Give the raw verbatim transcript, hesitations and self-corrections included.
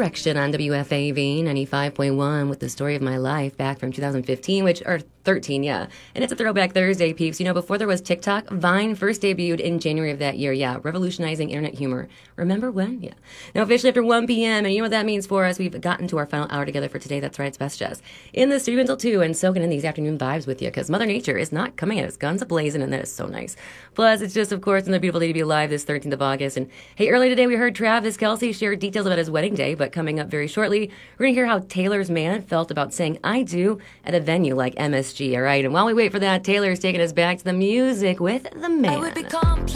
Direction on W F A V ninety-five point one with the story of my life back from two thousand fifteen, which, or thirteen, yeah. And it's a Throwback Thursday, peeps. You know, before there was TikTok, Vine first debuted in January of that year, yeah, revolutionizing internet humor. Remember when? Yeah. Now, officially after one p.m., and you know what that means for us. We've gotten to our final hour together for today. That's right, it's Best Jess. In the studio until two and soaking in these afternoon vibes with you, because Mother Nature is not coming at us guns a-blazing, and that is so nice. Plus, it's just, of course, another beautiful day to be alive this thirteenth of August. And hey, early today we heard Travis Kelce share details about his wedding day, but coming up very shortly, we're going to hear how Taylor's man felt about saying I do at a venue like M S G, all right? And while we wait for that, Taylor's taking us back to the music with the man.